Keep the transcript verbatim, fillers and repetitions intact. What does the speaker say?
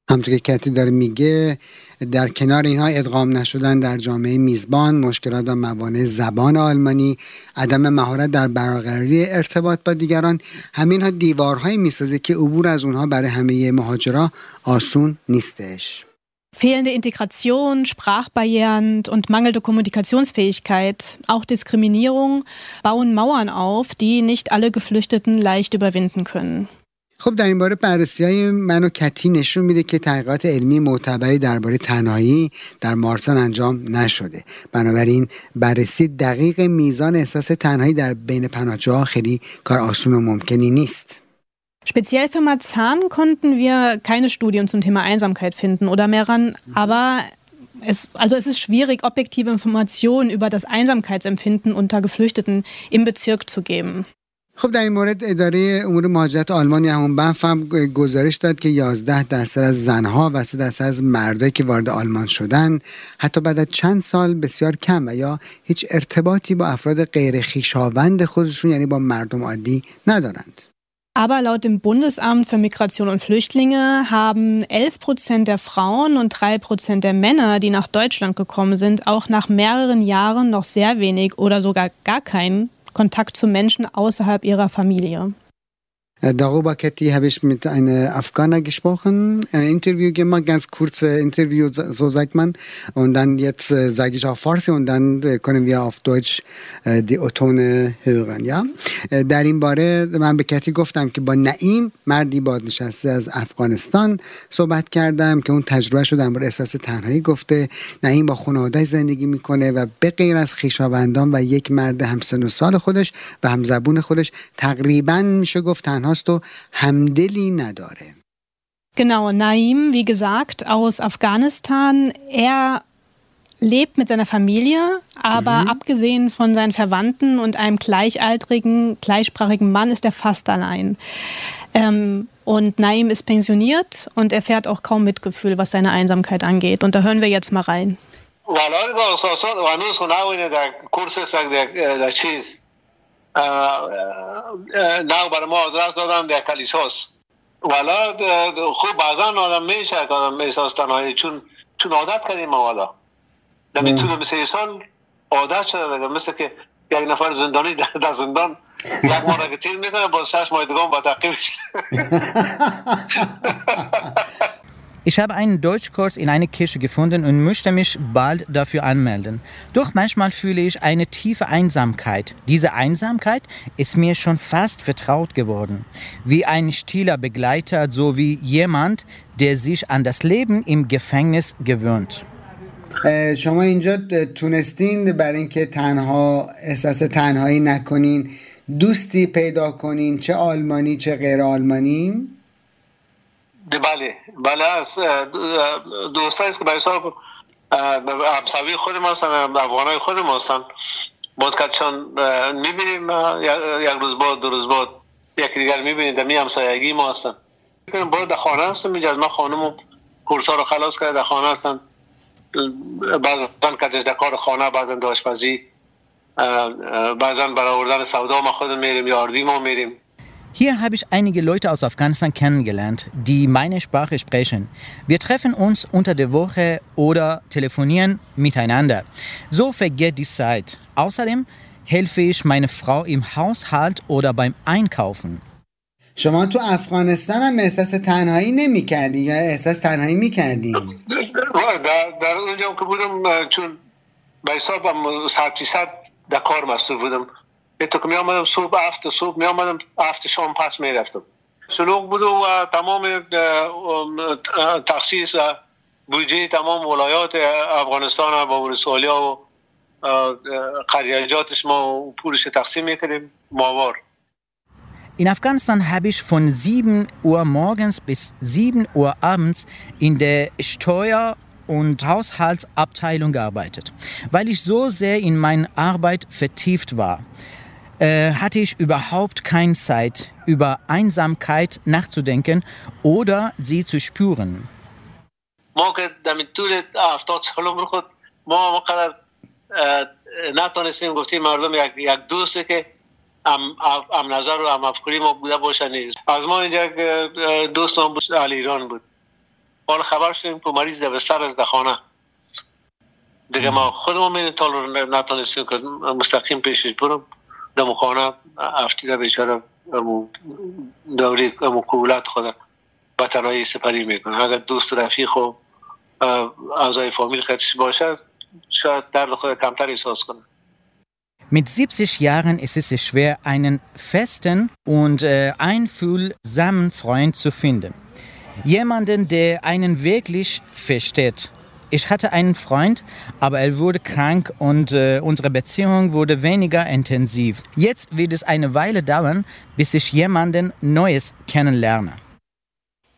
همونطور که کتی داره میگه، در کنار اینها ادغام نشدن در جامعه میزبان، مشکلات و موانع زبان آلمانی، عدم مهارت در برقراری ارتباط با دیگران، همینها دیوارهایی میسازه که عبور از اونها برای همه مهاجرا آسون نیستش. Fehlende Integration, Sprachbarrieren und mangelnde Kommunikationsfähigkeit, auch Diskriminierung bauen Mauern auf, die nicht alle Geflüchteten leicht überwinden können. خب در این باره بررسی‌های من و کتی نشون میده که تحقیقات علمی معتبری درباره تنهایی در مارسان انجام نشده. بنابراین بررسی دقیق میزان احساس تنهایی در بین پناهجوها خیلی کار آسون و ممکنی نیست. Speziell für Marzahn konnten wir keine Studien zum Thema Einsamkeit finden oder Meran, aber es, also es ist schwierig, objektive Informationen über das Einsamkeitsempfinden unter Geflüchteten im Bezirk zu geben. خب در این مورد اداره امور مهاجرت آلمان یا همون بنف هم گزارش داد که یازده درصد از زنها و سه درصد از مردایی که وارد آلمان شدن حتی بعد از چند سال بسیار کم و یا هیچ ارتباطی با افراد غیر خویشاوند خودشون یعنی با مردم عادی ندارند. Aber laut dem Bundesamt für Migration und Flüchtlinge haben elf Prozent der Frauen und drei Prozent der Männer, die nach Deutschland gekommen sind, auch nach mehreren Jahren noch sehr wenig oder sogar gar keinen Kontakt zu Menschen außerhalb ihrer Familie. Darüber, Kathi, habe ich mit einer Afghaner gesprochen, ein Interview gemacht, ganz kurzes Interview, so sagt man. Und dann jetzt äh, sage ich auf Farsi und dann äh, können wir auf Deutsch äh, die O-Tone hören. Ja? Äh, در این باره من به کتی گفتم که با نعیم، مردی بازنشسته از افغانستان صحبت کردم که اون تجربه شو در مورد احساس تنهایی گفته. نعیم با خانواده‌اش زندگی میکنه و به غیر از خویشاوندان و یک مرد همسن و سال خودش و همزبون خودش تقریباً میشه گفت تنها hast du همدلی نداره. Genau, Naim, wie gesagt, aus Afghanistan. Er lebt mit seiner Familie, aber mhm. abgesehen von seinen Verwandten und einem gleichaltrigen, gleichsprachigen Mann ist er fast allein. Ähm, und Naim ist pensioniert und erfährt auch kaum Mitgefühl, was seine Einsamkeit angeht. Und da hören wir jetzt mal rein. نه برای ما آدرس دادن در کلیساس والا خوب بعضا آدم میشه که آدم احساس تنهایی چون چون عادت کردیم والا در این طول سه سال عادت شده دیگه مثل که یک نفر زندانی در زندان یک ماه که تیر میکنه با شش ماه دیگه با تعقیبش. Ich habe einen Deutschkurs in einer Kirche gefunden und möchte mich bald dafür anmelden. Doch manchmal fühle ich eine tiefe Einsamkeit. Diese Einsamkeit ist mir schon fast vertraut geworden. Wie ein stiller Begleiter, so wie jemand, der sich an das Leben im Gefängnis gewöhnt. شما اینجا تونستین برای اینکه تنها احساس تنهایی نکنین دوستی پیدا کنین، چه آلمانی چه غیر آلمانی؟ بله بله از دوستایی که برای صاحب همسوی خود ما هستن، افغانای خود ما هستن. بود که چون میبینیم یک روز بعد دو روز بعد یکی دیگر میبینیم در می همسایگی ما هستن. بود در خانه هستم اینجا، ما خانم کورسا رو خلاص کرده در خانه هستن. بعضا کتش در کار خانه، بعضا در آشپزی، بعضا برای آوردن سودا ما خود میریم یا آردی ما میریم. Hier habe ich einige Leute aus Afghanistan kennengelernt, die meine Sprache sprechen. Wir treffen uns unter der Woche oder telefonieren miteinander. So vergeht die Zeit. Außerdem helfe ich meiner Frau im Haushalt oder beim Einkaufen. شما تو افغانستان هم احساس تنهایی نمی کردی یا احساس تنهایی می کردی؟ در, در اونجا که بودم چون به حساب صد فیصد در کار مصروف بودم. تو که می آمدم صبح هفت صبح می آمدم هفت شام پس می رفتم. شلوغ بود و تمام تخصیص بودجه تمام ولایات افغانستان با ولسوالی‌ها و قریجاتش ما پولش تقسیم میکردیم ماوار. In Afghanistan habe ich von sieben Uhr morgens bis sieben Uhr abends in der Steuer- und Haushaltsabteilung gearbeitet. Weil ich so sehr in meine Arbeit vertieft war, äh, hatte ich überhaupt keine Zeit, über Einsamkeit nachzudenken oder sie zu spüren. ما که در طول هفتاد سال عمر خود ما وقت نتونستیم گفتیم مردم یک یک دوستی که ام ام نظر و ام افکاری ما بوده باشه نیست. از ما اینجا دوست ما بود علی ایران بود. حالا خبر شدیم که مریض بستر از در خانه دیگه. ما خودمون این طول رو نتونستیم که مستقیم پیشش برم در خانه. افتیده بیچاره دوری قبولت خود به تنهایی سپری میکنه. اگر دوست رفیق و اعضای فامیل خودش باشد شاید درد خود کمتر احساس کنه. Mit siebzig Jahren ist es schwer, einen festen und äh, einfühlsamen Freund zu finden. Jemanden, der einen wirklich versteht. Ich hatte einen Freund, aber er wurde krank und äh, unsere Beziehung wurde weniger intensiv. Jetzt wird es eine Weile dauern, bis ich jemanden Neues kennenlerne.